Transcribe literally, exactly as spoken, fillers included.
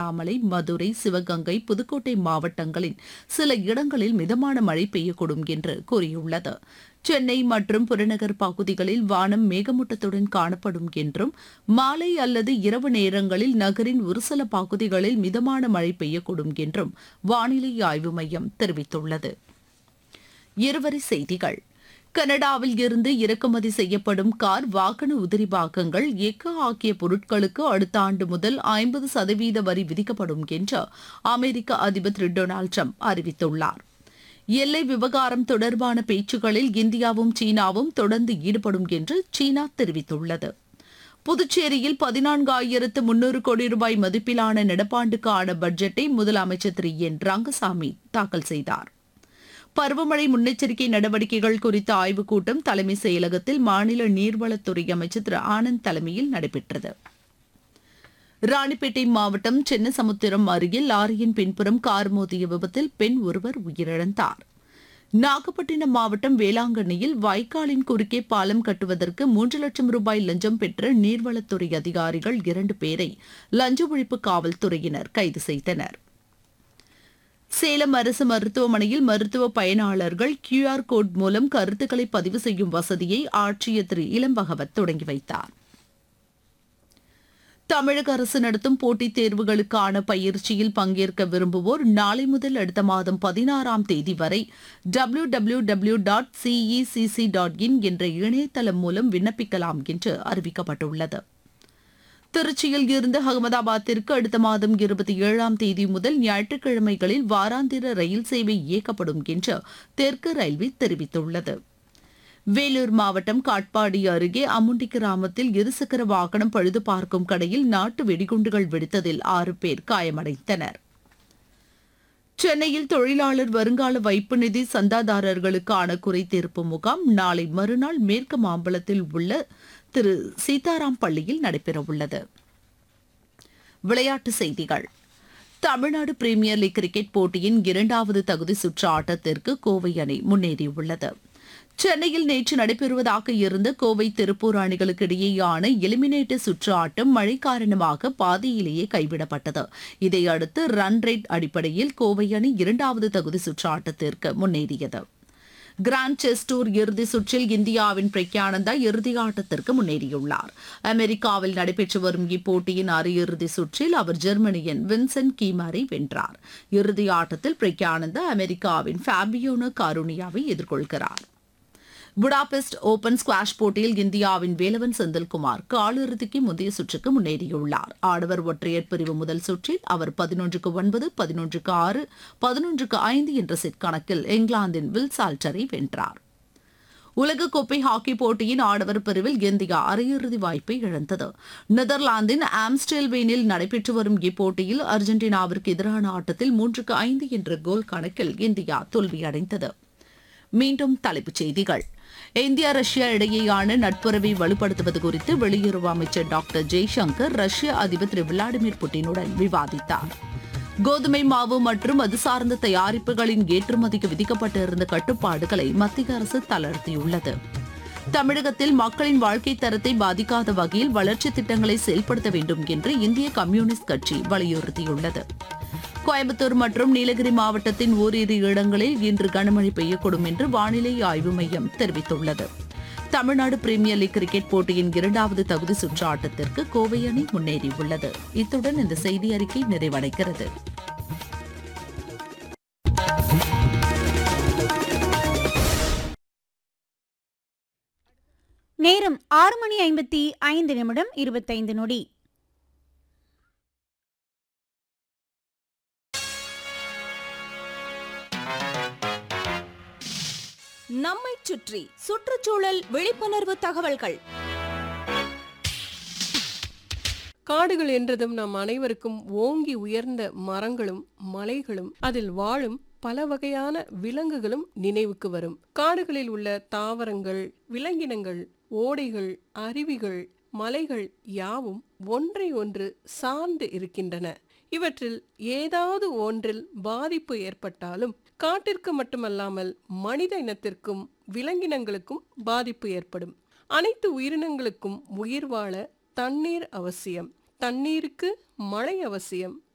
திருவண்ணாமலை, மதுரை, சிவகங்கை, புதுக்கோட்டை மாவட்டங்களின் சில இடங்களில் மிதமான மழை பெய்யக்கூடும் என்று கூறியுள்ளது. சென்னை மற்றும் புறநகர் பகுதிகளில் வானம் மேகமூட்டத்துடன் காணப்படும் என்றும் மாலை அல்லது இரவு நேரங்களில் நகரின் ஒரு சில பகுதிகளில் மிதமான மழை பெய்யக்கூடும் என்றும் வானிலை ஆய்வு மையம் தெரிவித்துள்ளது. இருவரி செய்திகள். கனடாவில் இருந்து இறக்குமதி செய்யப்படும் கார், வாகன உதிரி பாகங்கள், எஃகு ஆகிய பொருட்களுக்கு அடுத்த ஆண்டு முதல் ஐம்பது சதவீத வரி விதிக்கப்படும் என்று அமெரிக்க அதிபர் திரு டொனால்டு டிரம்ப் அறிவித்துள்ளார். எல்லை விவகாரம் தொடர்பான பேச்சுக்களில் இந்தியாவும் சீனாவும் தொடர்ந்து ஈடுபடும் என்று சீனா தெரிவித்துள்ளது. புதுச்சேரியில் பதினான்காயிரத்து முன்னூறு கோடி ரூபாய் மதிப்பிலான நடப்பாண்டுக்கான பட்ஜெட்டை முதலமைச்சர் திரு என் ரங்கசாமி தாக்கல் செய்தார். பருவமழை முன்னெச்சரிக்கை நடவடிக்கைகள் குறித்த ஆய்வுக் கூட்டம் தலைமைச் செயலகத்தில் மாநில நீர்வளத்துறை அமைச்சர் திரு ஆனந்த் தலைமையில் நடைபெற்றது. ராணிப்பேட்டை மாவட்டம் சின்னசமுத்திரம் அருகில் லாரியின் பின்புறம் கார் மோதிய விபத்தில் பெண் ஒருவர் உயிரிழந்தார். நாகப்பட்டினம் மாவட்டம் வேளாங்கண்ணியில் வாய்க்காலின் குறுக்கே பாலம் கட்டுவதற்கு மூன்று லட்சம் ரூபாய் லஞ்சம் பெற்ற நீர்வளத்துறை அதிகாரிகள் இரண்டு பேரை லஞ்ச ஒழிப்பு காவல்துறையினர் கைது செய்தனர். சேலம் அரசு மருத்துவமனையில் மருத்துவ பயனாளர்கள் கியூ ஆர் கோட் மூலம் கருத்துக்களை பதிவு செய்யும் வசதியை ஆட்சியர் திரு இளம்பகவத் தொடங்கி வைத்தார். தமிழக அரசு நடத்தும் போட்டித் தேர்வுகளுக்கான பயிற்சியில் பங்கேற்க விரும்புவோர் நாளை முதல் அடுத்த மாதம் பதினாறாம் தேதி வரை W W W dot CECC dot in என்ற இணையதளம் மூலம் விண்ணப்பிக்கலாம் என்று அறிவிக்கப்பட்டுள்ளது. திருச்சியில் இருந்து அகமதாபாத்திற்கு அடுத்த மாதம் இருபத்தி ஏழாம் தேதி முதல் ஞாயிற்றுக்கிழமைகளில் வாராந்திர ரயில் சேவை இயக்கப்படும் என்று தெற்கு ரயில்வே தெரிவித்துள்ளது. வேலூர் மாவட்டம் காட்பாடி அருகே அமுண்டி கிராமத்தில் இருசக்கர வாகனம் பழுது பார்க்கும் கடையில் நாட்டு வெடிகுண்டுகள் வெடித்ததில் ஆறு பேர் காயமடைந்தனர். சென்னையில் தொழிலாளர் வருங்கால வைப்பு நிதி சந்தாதாரர்களுக்கான குறைதீர்ப்பு முகாம் நாளை மறுநாள் மேற்கு மாம்பலத்தில் உள்ள திரு சீதாராம் பள்ளியில் நடைபெறவுள்ளது. விளையாட்டுச் செய்திகள். தமிழ்நாடு பிரீமியர் லீக் கிரிக்கெட் போட்டியின் இரண்டாவது தகுதி சுற்று ஆட்டத்திற்கு கோவை அணி முன்னேறியுள்ளது. சென்னையில் நேற்று நடைபெறுவதாக இருந்த கோவை திருப்பூர் அணிகளுக்கு இடையேயான எலிமினேட்டர் சுற்று ஆட்டம் மழை காரணமாக பாதியிலேயே கைவிடப்பட்டது. இதையடுத்து ரன் ரேட் அடிப்படையில் கோவை அணி இரண்டாவது தகுதி சுற்று ஆட்டத்திற்கு முன்னேறியது. கிராண்ட் செஸ் டூர் இறுதி சுற்றில் இந்தியாவின் பிரக்யானந்தா இறுதி ஆட்டத்திற்கு முன்னேறியுள்ளார். அமெரிக்காவில் நடைபெற்று வரும் இப்போட்டியின் அரையிறுதி சுற்றில் அவர் ஜெர்மனியின் வின்சென்ட் கீமரை வென்றார். இறுதி ஆட்டத்தில் பிரக்யானந்தா அமெரிக்காவின் ஃபேபியோனோ காருனியாவை எதிர்கொள்கிறார். புடாபெஸ்ட் ஓபன் ஸ்குவாஷ் போட்டியில் இந்தியாவின் வேலவன் செந்தில்குமார் காலிறுதிக்கு முந்தைய சுற்றுக்கு முன்னேறியுள்ளார். ஆடவர் ஒற்றையர் பிரிவு முதல் சுற்றில் அவர் பதினொன்றுக்கு ஒன்பது, பதினொன்றுக்கு ஆறு, பதினொன்றுக்கு ஐந்து என்ற செட் கணக்கில் இங்கிலாந்தின் வில் சால்டரை வென்றார். உலகக்கோப்பை ஹாக்கி போட்டியின் ஆடவர் பிரிவில் இந்தியா அரையிறுதி வாய்ப்பை இழந்தது. நெதர்லாந்தின் ஆம்ஸ்டெல்வேனில் நடைபெற்று வரும் இப்போட்டியில் அர்ஜென்டினாவிற்கு எதிரான ஆட்டத்தில் மூன்றுக்கு ஐந்து என்ற கோல் கணக்கில் இந்தியா தோல்வியடைந்தது. மீண்டும் தலைப்புச் செய்திகள். இந்தியா ரஷ்யா இடையேயான நட்புறவை வலுப்படுத்துவது குறித்து வெளியுறவு அமைச்சர் டாக்டர் ஜெய்சங்கர் ரஷ்ய அதிபர் திரு விளாடிமிர் புட்டினுடன் விவாதித்தார். கோதுமை மாவு மற்றும் அது சார்ந்த தயாரிப்புகளின் ஏற்றுமதிக்கு விதிக்கப்பட்டிருந்த கட்டுப்பாடுகளை மத்திய அரசு தளர்த்தியுள்ளது. தமிழகத்தில் மக்களின் வாழ்க்கை தரத்தை பாதிக்காத வகையில் வளர்ச்சித் திட்டங்களை செயல்படுத்த வேண்டும் என்று இந்திய கம்யூனிஸ்ட் கட்சி வலியுறுத்தியுள்ளது. கோயம்புத்தூர் மற்றும் நீலகிரி மாவட்டத்தின் ஓரிரு இடங்களில் இன்று கனமழை பெய்யக்கூடும் என்று வானிலை ஆய்வு மையம் தெரிவித்துள்ளது. தமிழ்நாடு பிரீமியர் லீக் கிரிக்கெட் போட்டியின் இரண்டாவது தகுதி சுற்று ஆட்டத்திற்கு கோவை அணி முன்னேறியுள்ளது. இத்துடன் இந்த செய்தி அறிக்கை நிறைவடைகிறது. நேரம் ஆறு மணி ஐம்பத்தி ஐந்து நிமிடம் இருபத்தைந்து நொடி. நம்மை சுற்றி சுற்றுச்சூழல் விழிப்புணர்வு தகவல்கள். காடுகள் என்றதும் நம் அனைவருக்கும் ஓங்கி உயர்ந்த மரங்களும் மலைகளும் அதில் வாழும் பல வகையான விலங்குகளும் நினைவுக்கு வரும். காடுகளில் உள்ள தாவரங்கள், விலங்கினங்கள், ஓடைகள், அருவிகள், மலைகள் யாவும் ஒன்றை ஒன்று சார்ந்து இருக்கின்றன. இவற்றில் ஏதாவது ஒன்றில் பாதிப்பு ஏற்பட்டாலும் காட்டிற்கு மட்டுமல்லாமல் மனித இனத்திற்கும் விலங்கினங்களுக்கும் பாதிப்பு ஏற்படும். அனைத்து உயிரினங்களுக்கும் உயிர் வாழ தண்ணீர் அவசியம். தண்ணீருக்கு மழை அவசியம்.